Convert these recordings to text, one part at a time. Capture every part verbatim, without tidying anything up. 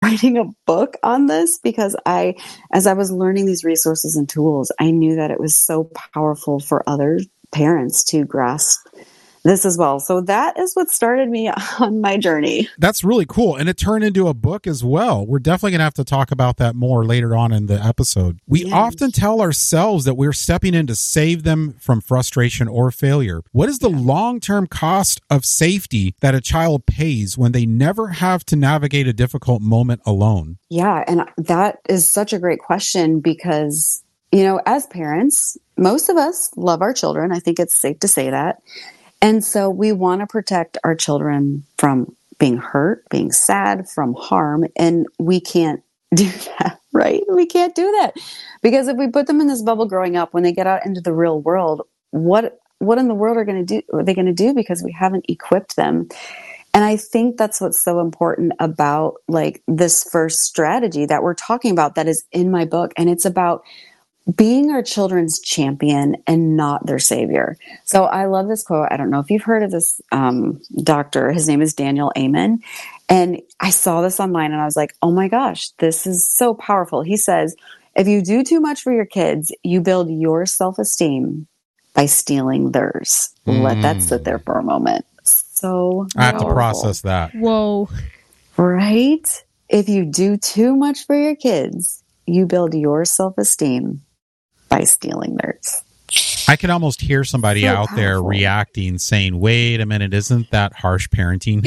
writing a book on this because I, as I was learning these resources and tools, I knew that it was so powerful for other parents to grasp this as well. So that is what started me on my journey. That's really cool. And it turned into a book as well. We're definitely going to have to talk about that more later on in the episode. We Yes. often tell ourselves that we're stepping in to save them from frustration or failure. What is the long-term cost of safety that a child pays when they never have to navigate a difficult moment alone? Yeah. And that is such a great question because, you know, as parents, most of us love our children. I think it's safe to say that. And so we want to protect our children from being hurt, being sad, from harm. And we can't do that, right? We can't do that because if we put them in this bubble growing up, when they get out into the real world, what, what in the world are going to do? Are they going to do? Because we haven't equipped them. And I think that's what's so important about like this first strategy that we're talking about that is in my book. And it's about being our children's champion and not their savior. So I love this quote. I don't know if you've heard of this um, doctor. His name is Daniel Amen. And I saw this online and I was like, oh my gosh, this is so powerful. He says, if you do too much for your kids, you build your self-esteem by stealing theirs. Mm. Let that sit there for a moment. So I have powerful. to process that. Whoa. Right? If you do too much for your kids, you build your self-esteem by stealing theirs. I can almost hear somebody So out there powerful. reacting, saying, wait a minute, isn't that harsh parenting?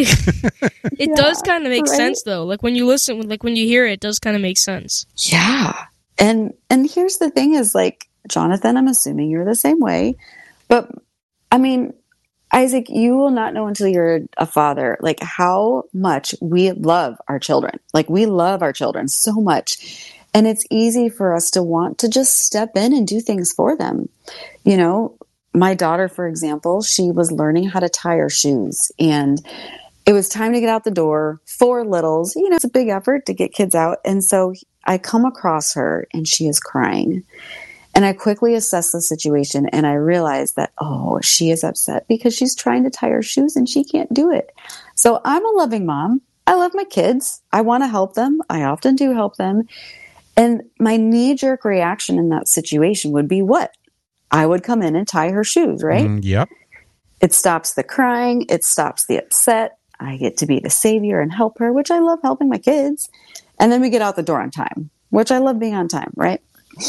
It Yeah, does kind of make right? sense, though. Like, when you listen, like, when you hear it, it does kind of make sense. Yeah. And and here's the thing is like, Jonathan, I'm assuming you're the same way. But, I mean, Isaac, you will not know until you're a father, like, how much we love our children. Like, we love our children so much. And it's easy for us to want to just step in and do things for them. You know, my daughter, for example, she was learning how to tie her shoes and it was time to get out the door for littles. You know, it's a big effort to get kids out. And so I come across her and she is crying. And I quickly assess the situation and I realize that, oh, she is upset because she's trying to tie her shoes and she can't do it. So I'm a loving mom. I love my kids. I want to help them. I often do help them. And my knee-jerk reaction in that situation would be what? I would come in and tie her shoes, right? Mm, yep. It stops the crying. It stops the upset. I get to be the savior and help her, which I love helping my kids. And then we get out the door on time, which I love being on time, right?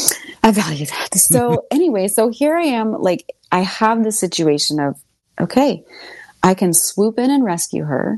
I value that. So anyway, so here I am, like I have this situation of, okay, I can swoop in and rescue her,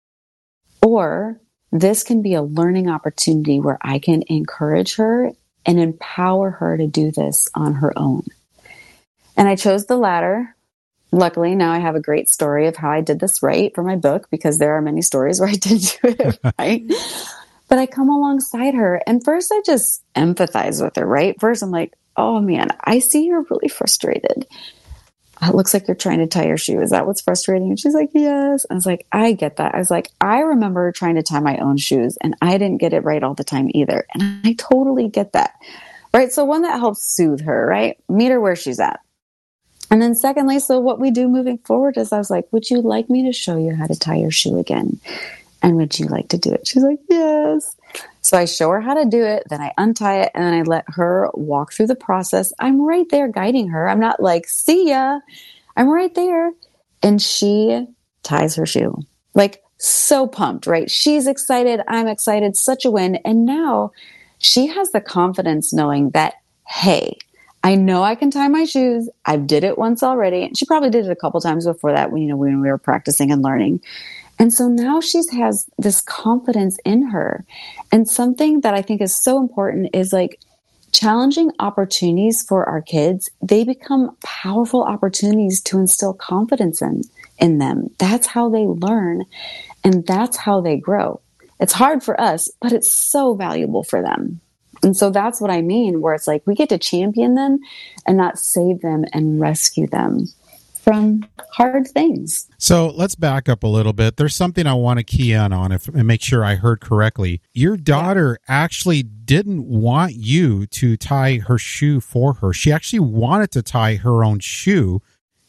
or this can be a learning opportunity where I can encourage her and empower her to do this on her own. And I chose the latter. Luckily, now I have a great story of how I did this right for my book, because there are many stories where I didn't do it right. But I come alongside her, and first I just empathize with her, right? First I'm like, oh man, I see you're really frustrated. It looks like you're trying to tie your shoe. Is that what's frustrating? And she's like, yes. I was like, I get that. I was like, I remember trying to tie my own shoes and I didn't get it right all the time either. And I totally get that. Right. So one, that helps soothe her, right? Meet her where she's at. And then secondly, so what we do moving forward is I was like, would you like me to show you how to tie your shoe again? And would you like to do it? She's like, yes. So I show her how to do it. Then I untie it and then I let her walk through the process. I'm right there guiding her. I'm not like, see ya. I'm right there. And she ties her shoe. Like, so pumped, right? She's excited. I'm excited. Such a win. And now she has the confidence knowing that, hey, I know I can tie my shoes. I did it once already. And she probably did it a couple times before that when, you know, when we were practicing and learning. And so now she has this confidence in her. And something that I think is so important is like challenging opportunities for our kids. They become powerful opportunities to instill confidence in, in them. That's how they learn. And that's how they grow. It's hard for us, but it's so valuable for them. And so that's what I mean, where it's like we get to champion them and not save them and rescue them from hard things. So let's back up a little bit. There's something I want to key in on if, and make sure I heard correctly. Your daughter yeah. actually didn't want you to tie her shoe for her. She actually wanted to tie her own shoe.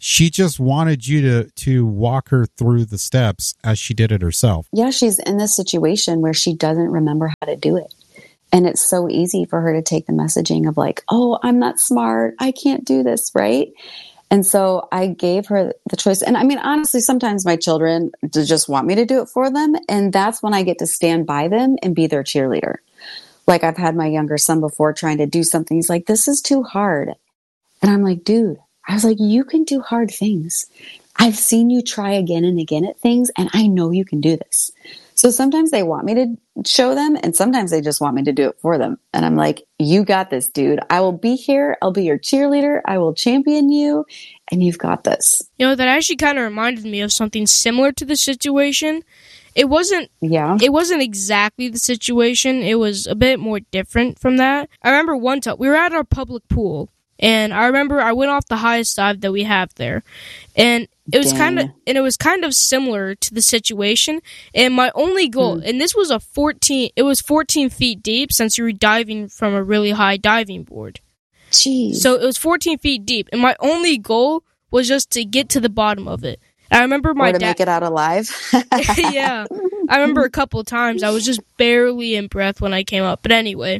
She just wanted you to, to walk her through the steps as she did it herself. Yeah, she's in this situation where she doesn't remember how to do it. And it's so easy for her to take the messaging of like, oh, I'm not smart. I can't do this, right? And so I gave her the choice. And I mean, honestly, sometimes my children just want me to do it for them. And that's when I get to stand by them and be their cheerleader. Like I've had my younger son before trying to do something. He's like, this is too hard. And I'm like, dude, I was like, you can do hard things. I've seen you try again and again at things, and I know you can do this. So sometimes they want me to show them, and sometimes they just want me to do it for them. And I'm like, you got this, dude. I will be here. I'll be your cheerleader. I will champion you, and you've got this. You know, that actually kind of reminded me of something similar to the situation. It wasn't, yeah. It wasn't exactly the situation. It was a bit more different from that. I remember one time, we were at our public pool, and I remember I went off the highest dive that we have there. And it was kind of, and it was kind of similar to the situation. And my only goal, hmm. and this was a fourteen, it was fourteen feet deep since you were diving from a really high diving board. Jeez. So it was fourteen feet deep. And my only goal was just to get to the bottom of it. I remember my dad. Or to da- make it out alive. Yeah. I remember a couple of times I was just barely in breath when I came up. But anyway.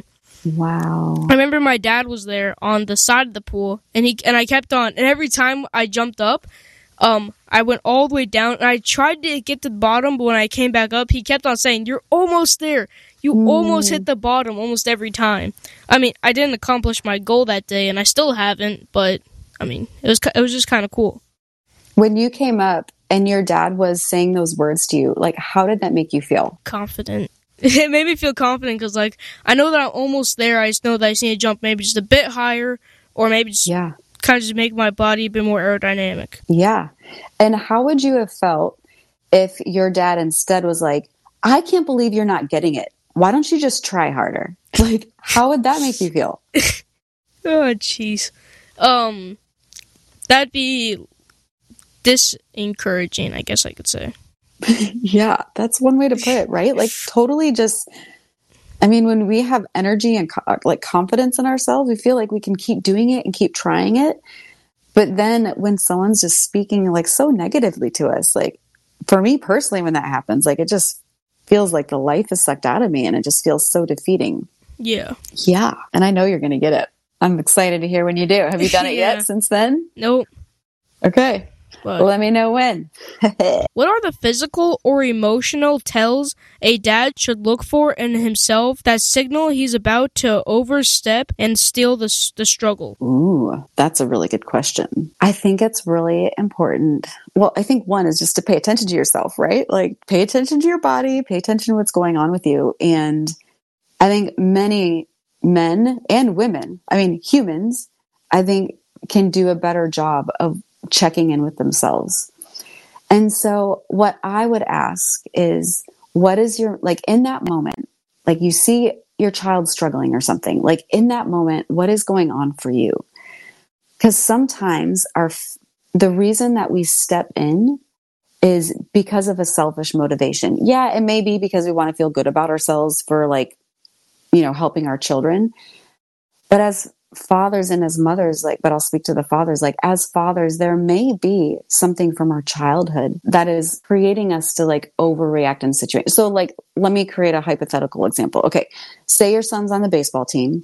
Wow. I remember my dad was there on the side of the pool, and he and I kept on. And every time I jumped up, um, I went all the way down, and I tried to get to the bottom, but when I came back up, he kept on saying, "You're almost there. You mm. almost hit the bottom almost every time." I mean, I didn't accomplish my goal that day, and I still haven't, but, I mean, it was it was just kind of cool. When you came up and your dad was saying those words to you, like, how did that make you feel? Confident. It made me feel confident because, like, I know that I'm almost there. I just know that I just need to jump maybe just a bit higher, or maybe just yeah. kind of just make my body a bit more aerodynamic. Yeah. And how would you have felt if your dad instead was like, I can't believe you're not getting it. Why don't you just try harder? Like, how would that make you feel? Oh, jeez. Um, that'd be disencouraging, I guess I could say. Yeah, that's one way to put it, right? Like totally just, I mean, when we have energy and co- like confidence in ourselves, we feel like we can keep doing it and keep trying it. But then when someone's just speaking like so negatively to us, like for me personally, when that happens, like it just feels like the life is sucked out of me and it just feels so defeating. Yeah. Yeah. And I know you're going to get it. I'm excited to hear when you do. Have you done it yeah. yet since then? Nope. Okay. But let me know when. What are the physical or emotional tells a dad should look for in himself that signal he's about to overstep and steal the, the struggle? Ooh, that's a really good question. I think it's really important. Well, I think one is just to pay attention to yourself, right? Like pay attention to your body, pay attention to what's going on with you. And I think many men and women, I mean, humans, I think can do a better job of checking in with themselves. And so what I would ask is, what is your, like in that moment, like you see your child struggling or something, like in that moment, what is going on for you? Because sometimes our, the reason that we step in is because of a selfish motivation. Yeah, it may be because we want to feel good about ourselves for like, you know, helping our children. But as fathers and as mothers, like, but I'll speak to the fathers, like as fathers, there may be something from our childhood that is creating us to like overreact in situations. So like, let me create a hypothetical example. Okay. Say your son's on the baseball team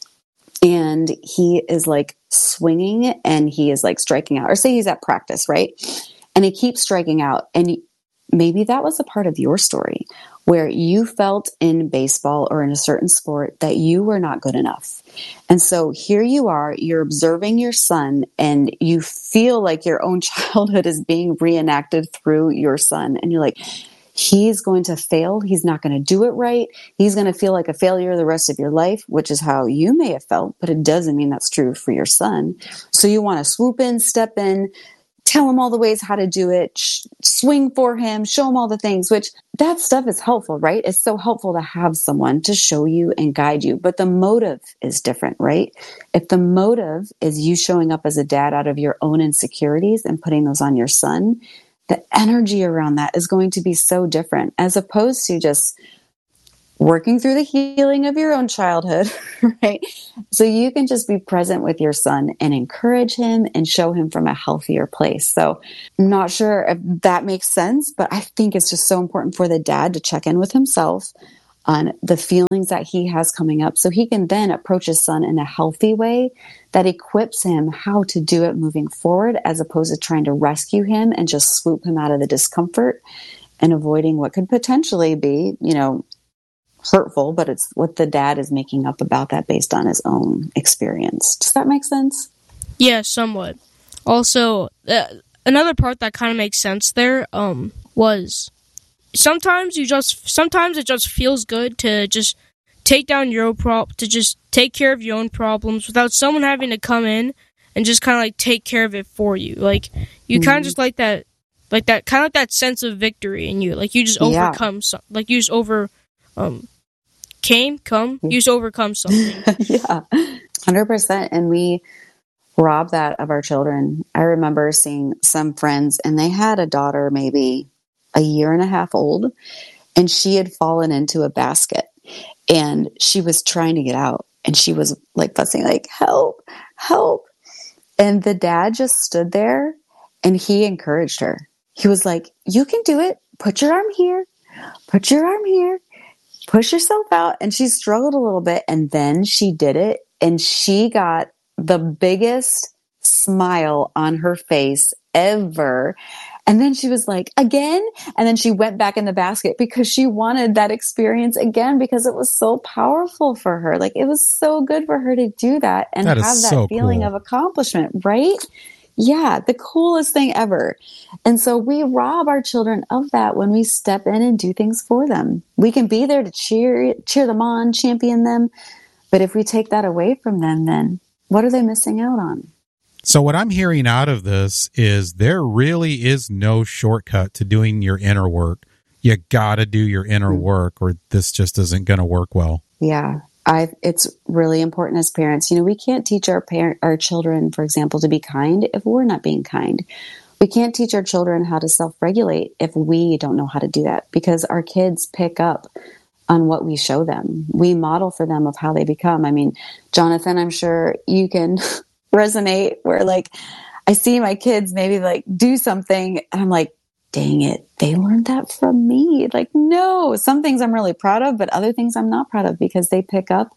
and he is like swinging and he is like striking out, or say he's at practice, right? And he keeps striking out, and maybe that was a part of your story where you felt in baseball or in a certain sport that you were not good enough. And so here you are, you're observing your son and you feel like your own childhood is being reenacted through your son. And you're like, he's going to fail. He's not going to do it right. He's going to feel like a failure the rest of your life, which is how you may have felt, but it doesn't mean that's true for your son. So you want to swoop in, step in, tell him all the ways how to do it, sh- swing for him, show him all the things, which that stuff is helpful, right? It's so helpful to have someone to show you and guide you. But the motive is different, right? If the motive is you showing up as a dad out of your own insecurities and putting those on your son, the energy around that is going to be so different as opposed to just working through the healing of your own childhood, right? So you can just be present with your son and encourage him and show him from a healthier place. So I'm not sure if that makes sense, but I think it's just so important for the dad to check in with himself on the feelings that he has coming up so he can then approach his son in a healthy way that equips him how to do it moving forward, as opposed to trying to rescue him and just swoop him out of the discomfort and avoiding what could potentially be, you know, hurtful, but it's what the dad is making up about that based on his own experience. Does that make sense? Yeah, somewhat. Also, uh, another part that kind of makes sense there um, was sometimes you just sometimes it just feels good to just take down your own prop to just take care of your own problems without someone having to come in and just kind of like take care of it for you. Like you mm-hmm. kind of just like that, like that kind of like that sense of victory in you. Like you just overcome yeah. some, like you just over. Um, came, come, you just overcome something. Yeah, one hundred percent. And we rob that of our children. I remember seeing some friends, and they had a daughter maybe a year and a half old, and she had fallen into a basket, and she was trying to get out, and she was like fussing, like, help, help. And the dad just stood there, and he encouraged her. He was like, you can do it. Put your arm here. Put your arm here. Push yourself out. And she struggled a little bit, and then she did it, and she got the biggest smile on her face ever. And then she was like, again? And then she went back in the basket because she wanted that experience again, because it was so powerful for her. Like, it was so good for her to do that and that have that so feeling cool. of accomplishment, right? Yeah, the coolest thing ever. And so we rob our children of that when we step in and do things for them. We can be there to cheer cheer them on, champion them. But if we take that away from them, then what are they missing out on? So what I'm hearing out of this is there really is no shortcut to doing your inner work. You got to do your inner mm-hmm. work, or this just isn't going to work well. Yeah. I, it's really important as parents. You know, we can't teach our parent, our children, for example, to be kind if we're not being kind. We can't teach our children how to self-regulate if we don't know how to do that, because our kids pick up on what we show them. We model for them of how they become. I mean, Jonathan, I'm sure you can resonate where, like, I see my kids maybe like do something and I'm like, dang it, they learned that from me. Like, no, some things I'm really proud of, but other things I'm not proud of, because they pick up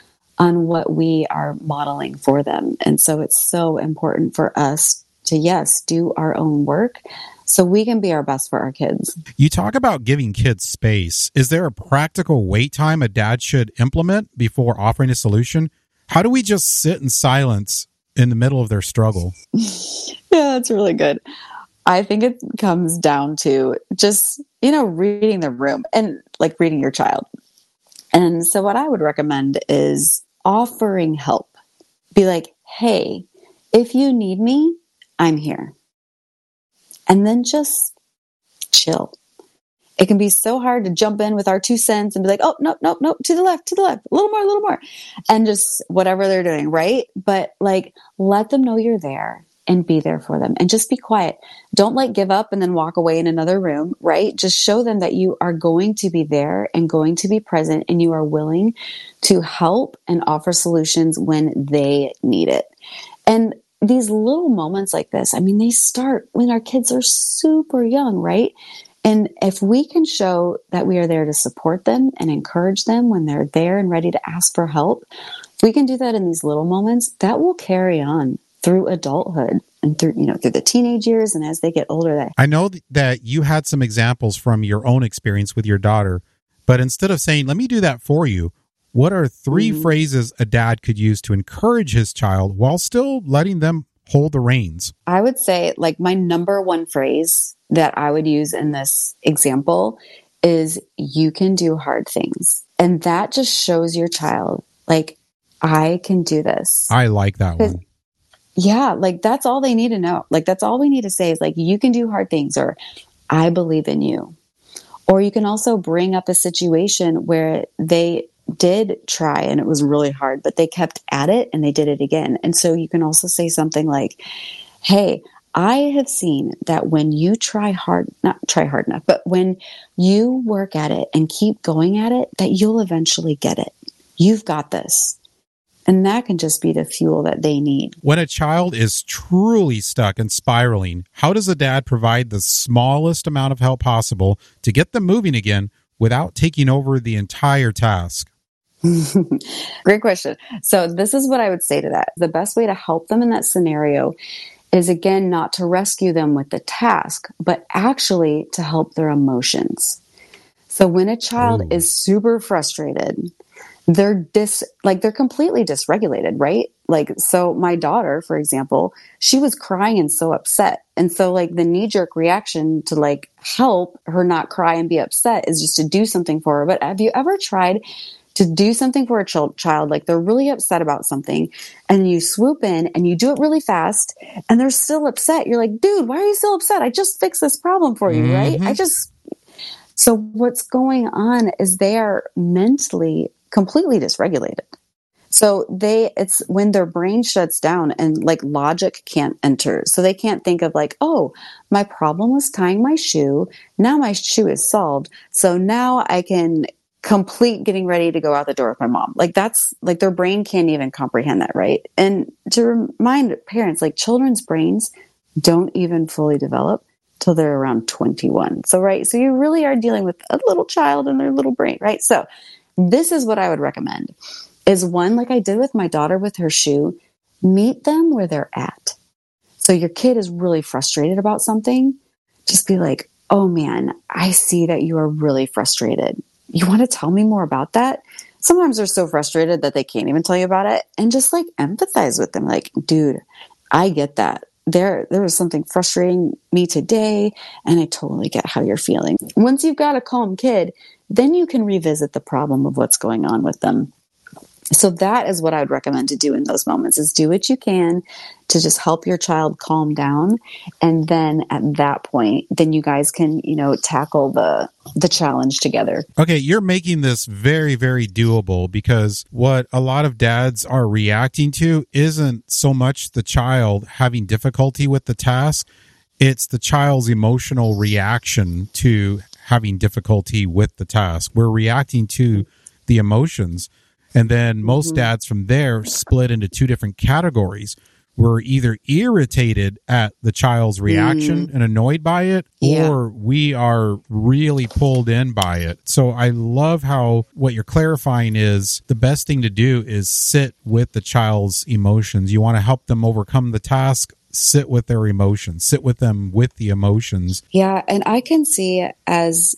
on what we are modeling for them. And so it's so important for us to, yes, do our own work so we can be our best for our kids. You talk about giving kids space. Is there a practical wait time a dad should implement before offering a solution? How do we just sit in silence in the middle of their struggle? Yeah, that's really good. I think it comes down to just, you know, reading the room and like reading your child. And so what I would recommend is offering help. Be like, hey, if you need me, I'm here. And then just chill. It can be so hard to jump in with our two cents and be like, oh, no, no, no, to the left, to the left, a little more, a little more. And just whatever they're doing, right? But like, let them know you're there. And be there for them, and just be quiet. Don't like give up and then walk away in another room, right? Just show them that you are going to be there and going to be present, and you are willing to help and offer solutions when they need it. And these little moments like this, I mean, they start when our kids are super young, right? And if we can show that we are there to support them and encourage them when they're there and ready to ask for help, if we can do that in these little moments, that will carry on through adulthood and through, you know, through the teenage years and as they get older. That I know that you had some examples from your own experience with your daughter, but instead of saying, let me do that for you, what are three mm-hmm. phrases a dad could use to encourage his child while still letting them hold the reins? I would say, like, my number one phrase that I would use in this example is, you can do hard things. And that just shows your child, like, I can do this. I like that one. Yeah, like that's all they need to know. Like that's all we need to say is like, you can do hard things, or I believe in you. Or you can also bring up a situation where they did try and it was really hard, but they kept at it and they did it again. And so you can also say something like, hey, I have seen that when you try hard, not try hard enough, but when you work at it and keep going at it, that you'll eventually get it. You've got this. And that can just be the fuel that they need. When a child is truly stuck and spiraling, how does a dad provide the smallest amount of help possible to get them moving again without taking over the entire task? Great question. So this is what I would say to that. The best way to help them in that scenario is, again, not to rescue them with the task, but actually to help their emotions. So when a child Ooh. is super frustrated, they're dis like they're completely dysregulated, right? Like, so my daughter, for example, she was crying and so upset. And so like the knee-jerk reaction to like help her not cry and be upset is just to do something for her. But have you ever tried to do something for a ch- child, like they're really upset about something, and you swoop in and you do it really fast and they're still upset? You're like, dude, why are you still upset? I just fixed this problem for you, mm-hmm. right? I just, so what's going on is they are mentally completely dysregulated. So they, it's when their brain shuts down and like logic can't enter. So they can't think of like, oh, my problem was tying my shoe. Now my shoe is solved. So now I can complete getting ready to go out the door with my mom. Like that's like their brain can't even comprehend that, right? And to remind parents, like children's brains don't even fully develop till they're around twenty-one. So, right. So you really are dealing with a little child and their little brain, right? So this is what I would recommend is one, like I did with my daughter with her shoe, meet them where they're at. So your kid is really frustrated about something. Just be like, oh man, I see that you are really frustrated. You want to tell me more about that? Sometimes they're so frustrated that they can't even tell you about it. And just like empathize with them. Like, dude, I get that. There, there was something frustrating me today, and I totally get how you're feeling. Once you've got a calm kid, then you can revisit the problem of what's going on with them. So that is what I would recommend to do in those moments, is do what you can to just help your child calm down. And then at that point, then you guys can, you know, tackle the the challenge together. Okay, you're making this very, very doable, because what a lot of dads are reacting to isn't so much the child having difficulty with the task. It's the child's emotional reaction to having difficulty with the task. We're reacting to the emotions. And then most mm-hmm. dads from there split into two different categories. We're either irritated at the child's reaction mm. and annoyed by it, yeah. or we are really pulled in by it. So I love how what you're clarifying is the best thing to do is sit with the child's emotions. You want to help them overcome the task. Sit with their emotions. Sit with them with the emotions. Yeah, and I can see as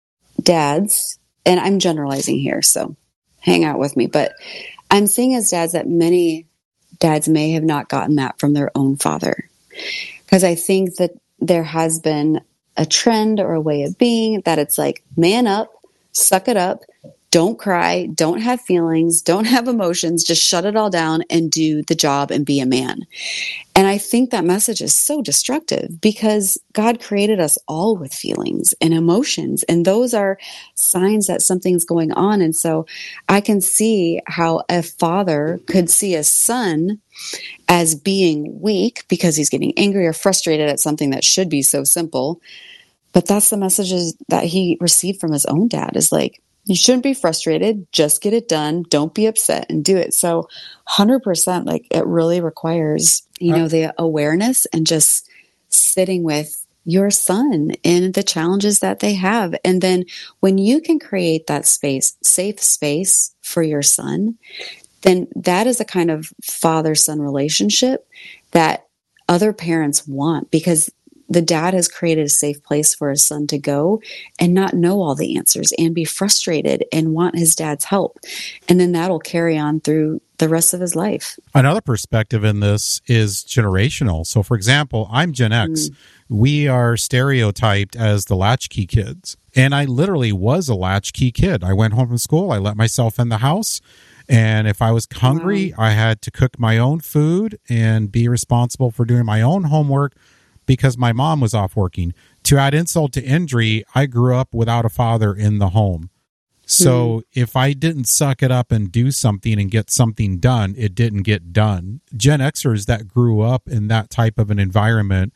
dads, and I'm generalizing here, so hang out with me, but I'm seeing as dads that many dads may have not gotten that from their own father. Because I think that there has been a trend or a way of being that it's like, man up, suck it up, don't cry, don't have feelings, don't have emotions, just shut it all down and do the job and be a man. And I think that message is so destructive, because God created us all with feelings and emotions, and those are signs that something's going on. And so I can see how a father could see a son as being weak because he's getting angry or frustrated at something that should be so simple. But that's the messages that he received from his own dad, is like, you shouldn't be frustrated. Just get it done. Don't be upset and do it. So one hundred percent, like it really requires, you know, the awareness and just sitting with your son in the challenges that they have. And then when you can create that space, safe space for your son, then that is a kind of father-son relationship that other parents want, because the dad has created a safe place for his son to go and not know all the answers and be frustrated and want his dad's help. And then that'll carry on through the rest of his life. Another perspective in this is generational. So, for example, I'm Gen X. Mm. We are stereotyped as the latchkey kids. And I literally was a latchkey kid. I went home from school. I let myself in the house. And if I was hungry, wow. I had to cook my own food and be responsible for doing my own homework, because my mom was off working. To add insult to injury, I grew up without a father in the home. So mm. if I didn't suck it up and do something and get something done, it didn't get done. Gen Xers that grew up in that type of an environment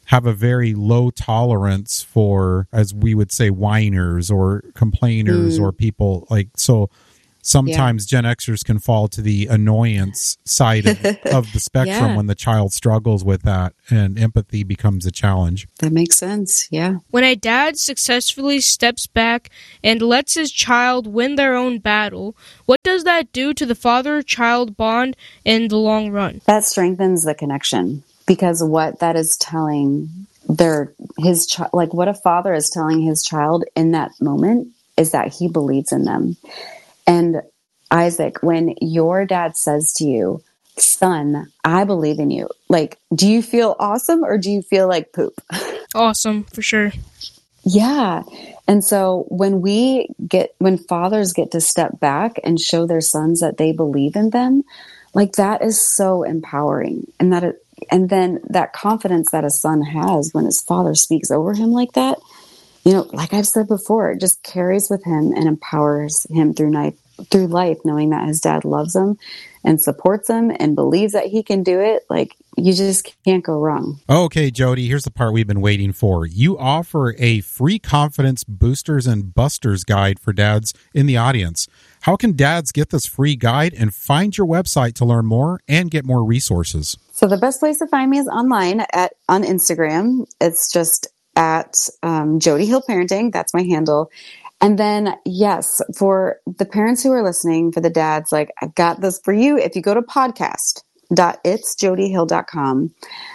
have a very low tolerance for, as we would say, whiners or complainers mm. or people like, so sometimes yeah. Gen Xers can fall to the annoyance side of, of the spectrum yeah. when the child struggles with that and empathy becomes a challenge. That makes sense. Yeah. When a dad successfully steps back and lets his child win their own battle, what does that do to the father-child bond in the long run? That strengthens the connection, because what that is telling their his child, like what a father is telling his child in that moment, is that he believes in them. And Isaac, when your dad says to you, son, I believe in you, like, do you feel awesome or do you feel like poop? Awesome, for sure. Yeah. And so when we get, when fathers get to step back and show their sons that they believe in them, like that is so empowering. And that, it, and then that confidence that a son has when his father speaks over him like that, you know, like I've said before, it just carries with him and empowers him through life, through life, knowing that his dad loves him and supports him and believes that he can do it. Like, you just can't go wrong. Okay, Jody, here's the part we've been waiting for. You offer a free confidence boosters and busters guide for dads in the audience. How can dads get this free guide and find your website to learn more and get more resources? So the best place to find me is online at on Instagram. It's just at um, Jody Hill Parenting. That's my handle. And then, yes, for the parents who are listening, for the dads, like, I've got this for you. If you go to podcast dot its jody hill dot com,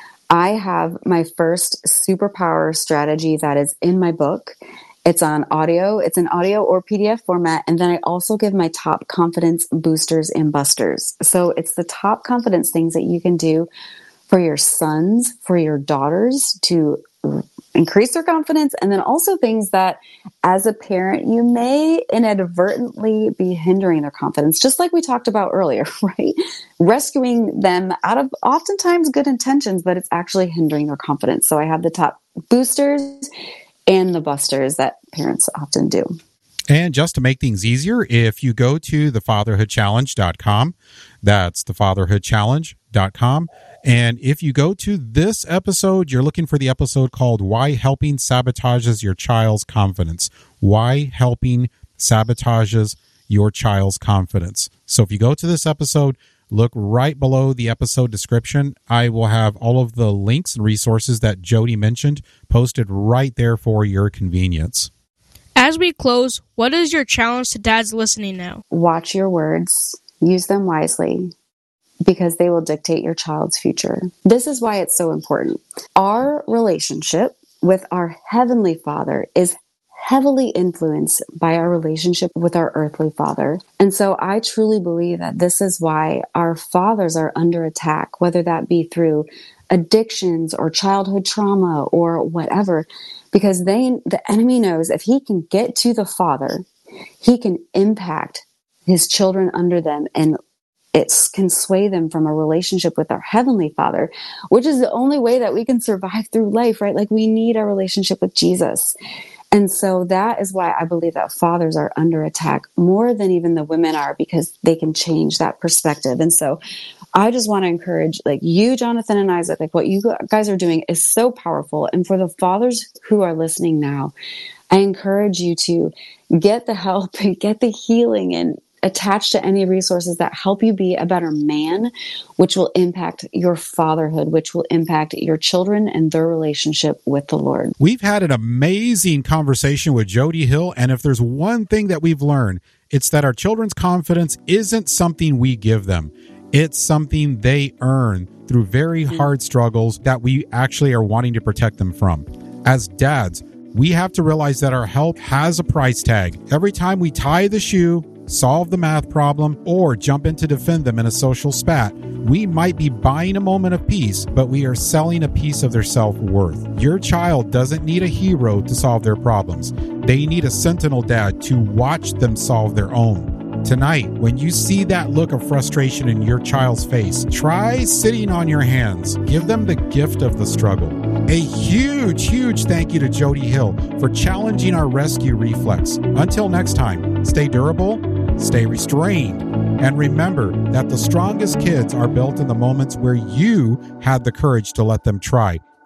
I have my first superpower strategy that is in my book. It's on audio. It's an audio or P D F format. And then I also give my top confidence boosters and busters. So it's the top confidence things that you can do for your sons, for your daughters to increase their confidence, and then also things that as a parent you may inadvertently be hindering their confidence, just like we talked about earlier, right? Rescuing them out of oftentimes good intentions, but it's actually hindering their confidence. So I have the top boosters and the busters that parents often do. And just to make things easier, if you go to the fatherhood challenge dot com, that's the fatherhood challenge dot com. And if you go to this episode, you're looking for the episode called Why Helping Sabotages Your Child's Confidence. Why Helping Sabotages Your Child's Confidence. So if you go to this episode, look right below the episode description. I will have all of the links and resources that Jody mentioned posted right there for your convenience. As we close, what is your challenge to dads listening now? Watch your words. Use them wisely, because they will dictate your child's future. This is why it's so important. Our relationship with our Heavenly Father is heavily influenced by our relationship with our earthly father. And so I truly believe that this is why our fathers are under attack, whether that be through addictions or childhood trauma or whatever, because they, the enemy knows if he can get to the father, he can impact his children under them, and it can sway them from a relationship with our Heavenly Father, which is the only way that we can survive through life, right? Like, we need our relationship with Jesus. And so that is why I believe that fathers are under attack more than even the women are, because they can change that perspective. And so I just want to encourage, like, you, Jonathan and Isaac, like what you guys are doing is so powerful. And for the fathers who are listening now, I encourage you to get the help and get the healing and attach to any resources that help you be a better man, which will impact your fatherhood, which will impact your children and their relationship with the Lord. We've had an amazing conversation with Jody Hill, and if there's one thing that we've learned, it's that our children's confidence isn't something we give them. It's something they earn through very hard struggles that we actually are wanting to protect them from. As dads, we have to realize that our help has a price tag. Every time we tie the shoe, solve the math problem, or jump in to defend them in a social spat, we might be buying a moment of peace, but we are selling a piece of their self-worth. Your child doesn't need a hero to solve their problems. They need a sentinel dad to watch them solve their own. Tonight, when you see that look of frustration in your child's face, try sitting on your hands. Give them the gift of the struggle. A huge, huge thank you to Jody Hill for challenging our rescue reflex. Until next time, stay durable, stay restrained, and remember that the strongest kids are built in the moments where you had the courage to let them try.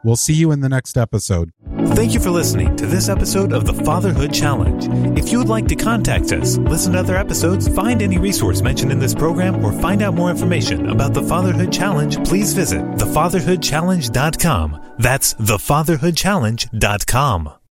We'll see you in the next episode. Thank you for listening to this episode of the Fatherhood Challenge. If you would like to contact us, listen to other episodes, find any resource mentioned in this program, or find out more information about the Fatherhood Challenge, please visit the fatherhood challenge dot com. That's the fatherhood challenge dot com.